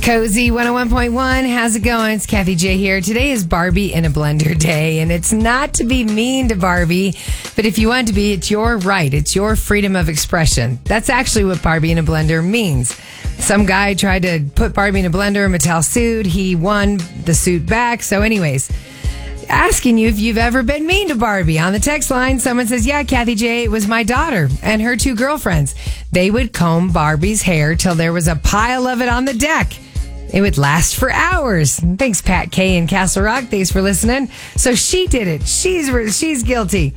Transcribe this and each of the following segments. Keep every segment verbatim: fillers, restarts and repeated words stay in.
Cozy one oh one point one. How's it going? It's Kathy J here. Today is Barbie in a Blender Day, and it's not to be mean to Barbie, but if you want to be, it's your right. It's your freedom of expression. That's actually what Barbie in a Blender means. Some guy tried to put Barbie in a blender, Mattel sued. He won the suit back. So anyways, asking you if you've ever been mean to Barbie. On the text line, someone says, yeah, Kathy J, it was my daughter and her two girlfriends. They would comb Barbie's hair till there was a pile of it on the deck. It would last for hours. Thanks, Pat K in Castle Rock. Thanks for listening. So she did it. She's she's guilty.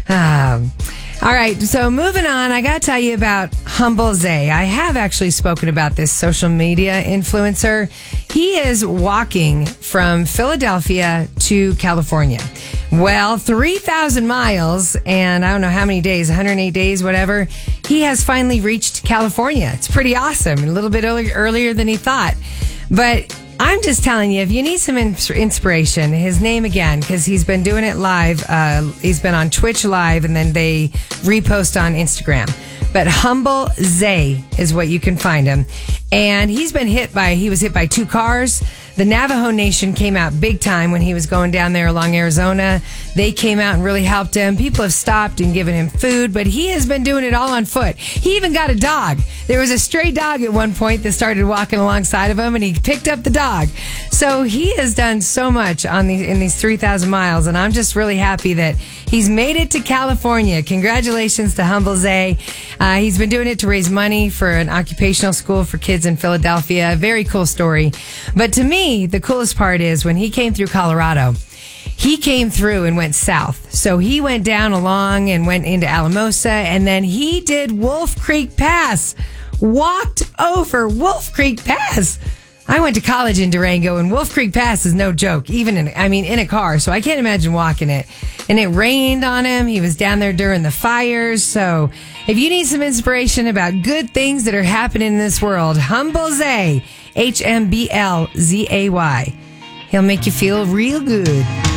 Um, all right. So moving on, I got to tell you about Humble Zay. I have actually spoken about this social media influencer. He is walking from Philadelphia to California. Well, three thousand miles and I don't know how many days, one hundred eight days, whatever. He has finally reached California. It's pretty awesome. A little bit early, earlier than he thought. But I'm just telling you, if you need some ins- inspiration, his name again, because he's been doing it live. Uh, he's been on Twitch live, and then they repost on Instagram. But Humble Zay is what you can find him. And he's been hit by, he was hit by two cars. The Navajo Nation came out big time when he was going down there along Arizona. They came out and really helped him. People have stopped and given him food, but he has been doing it all on foot. He even got a dog. There was a stray dog at one point that started walking alongside of him, and he picked up the dog. So he has done so much on these, in these three thousand miles, and I'm just really happy that he's made it to California. Congratulations to Humble Zay. Uh, he's been doing it to raise money for an occupational school for kids in Philadelphia. Very cool story. But to me, the coolest part is when he came through Colorado, he came through and went south. So he went down along and went into Alamosa, and then he did Wolf Creek Pass. Walked over Wolf Creek Pass. I went to college in Durango, and Wolf Creek Pass is no joke, even in, I mean, in a car. So I can't imagine walking it. And it rained on him. He was down there during the fires. So if you need some inspiration about good things that are happening in this world, Humble Zay, H M B L Z A Y. He'll make you feel real good.